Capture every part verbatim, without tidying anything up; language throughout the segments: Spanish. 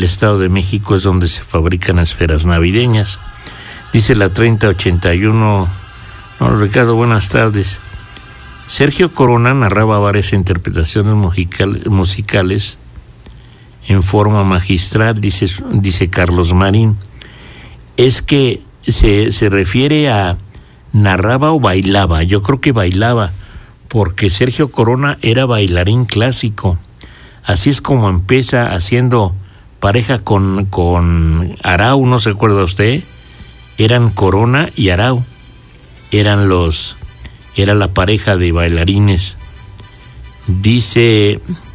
el Estado de México es donde se fabrican esferas navideñas. Dice la treinta ochenta y uno, no, Ricardo, buenas tardes. Sergio Corona narraba varias interpretaciones musical, musicales en forma magistral, dice, dice Carlos Marín. Es que se, se refiere a narraba o bailaba. Yo creo que bailaba, porque Sergio Corona era bailarín clásico. Así es como empieza haciendo pareja con, con Arau, ¿no se acuerda usted? Eran Corona y Arau. Eran los, era la pareja de bailarines. Dice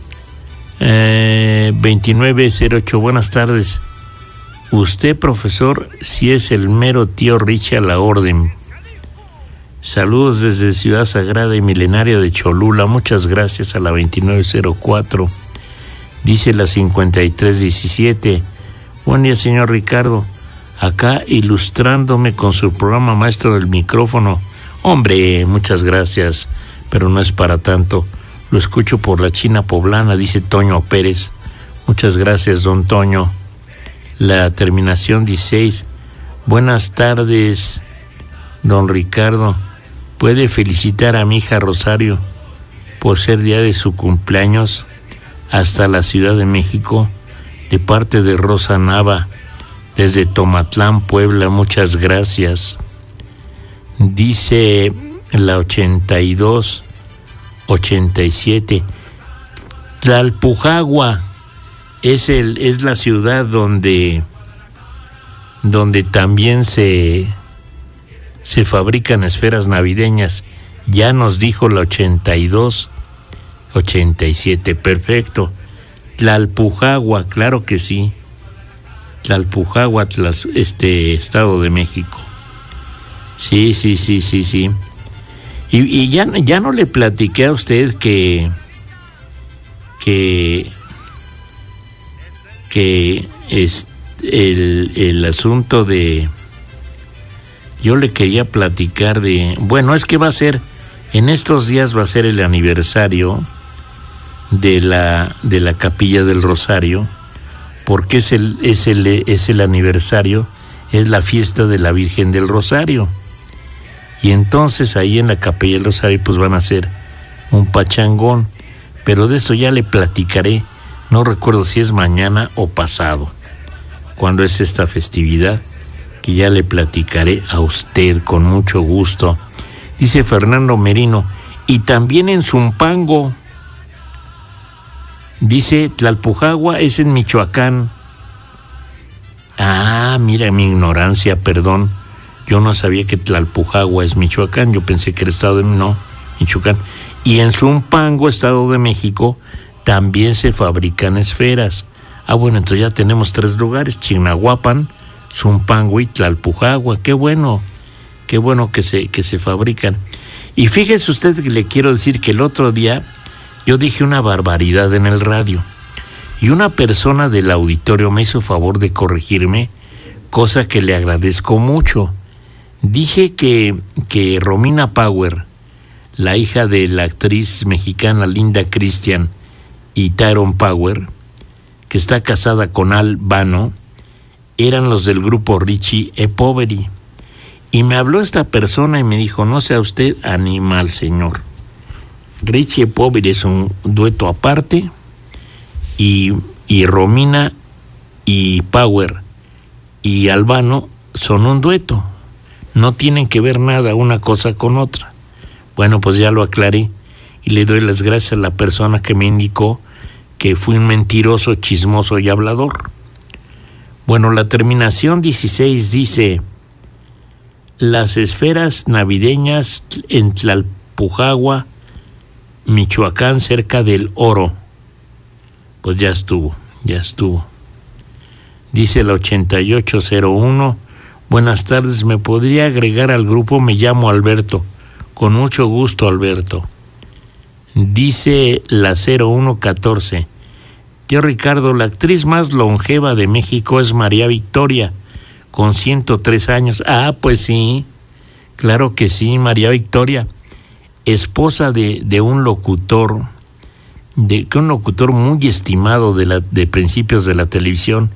eh, veintinueve cero ocho, buenas tardes. Usted, profesor, si es el mero tío Richie a la orden. Saludos desde Ciudad Sagrada y Milenaria de Cholula. Muchas gracias a la veintinueve cero cuatro. Dice la cincuenta y tres diecisiete. Buen día, señor Ricardo. Acá ilustrándome con su programa Maestro del Micrófono. Hombre, muchas gracias, pero no es para tanto. Lo escucho por la China Poblana, dice Toño Pérez. Muchas gracias, don Toño. La terminación dieciséis. Buenas tardes, don Ricardo. ¿Puede felicitar a mi hija Rosario por ser día de su cumpleaños hasta la Ciudad de México, de parte de Rosa Nava, desde Tomatlán, Puebla? Muchas gracias. Dice la ochenta y dos ochenta y siete. Tlalpujagua es el es la ciudad donde donde también se se fabrican esferas navideñas. Ya nos dijo la ochenta y dos ochenta y siete. Perfecto. Tlalpujagua, claro que sí. Tlalpujagua, tlas, este Estado de México. Sí, sí, sí, sí, sí. Y, y ya, ya no le platiqué a usted que que que es el, el asunto de, yo le quería platicar de, bueno, es que va a ser, en estos días va a ser el aniversario de la de la Capilla del Rosario, porque es el es el es el aniversario, es la fiesta de la Virgen del Rosario. Y entonces ahí en la Capilla del Rosario pues van a hacer un pachangón, pero de eso ya le platicaré, no recuerdo si es mañana o pasado, cuando es esta festividad, que ya le platicaré a usted con mucho gusto. Dice Fernando Merino, y también en Zumpango. Dice Tlalpujagua es en Michoacán. Ah, mira mi ignorancia, perdón. Yo no sabía que Tlalpujagua es Michoacán, yo pensé que era Estado de... No, Michoacán. Y en Zumpango, Estado de México, también se fabrican esferas. Ah, bueno, entonces ya tenemos tres lugares, Chignahuapan, Zumpango y Tlalpujagua. Qué bueno, qué bueno que se, que se fabrican. Y fíjese usted que le quiero decir que el otro día yo dije una barbaridad en el radio y una persona del auditorio me hizo favor de corregirme, cosa que le agradezco mucho. Dije que, que Romina Power, la hija de la actriz mexicana Linda Christian y Tyrone Power, que está casada con Al Bano, eran los del grupo Richie e Poveri. Y me habló esta persona y me dijo, no sea usted animal, señor. Richie e Poveri es un dueto aparte y, y Romina y Power y Albano son un dueto. No tienen que ver nada una cosa con otra. Bueno, pues ya lo aclaré y le doy las gracias a la persona que me indicó que fui un mentiroso, chismoso y hablador. Bueno, la terminación dieciséis dice, las esferas navideñas en Tlalpujagua, Michoacán, cerca del Oro. Pues ya estuvo, ya estuvo. Dice el ochenta y ocho cero uno, buenas tardes, ¿me podría agregar al grupo? Me llamo Alberto. Con mucho gusto, Alberto. Dice la cero uno catorce, tío Ricardo, la actriz más longeva de México es María Victoria, con ciento tres años. Ah, pues sí, claro que sí, María Victoria, esposa de, de un locutor, de un locutor muy estimado de, la, de principios de la televisión,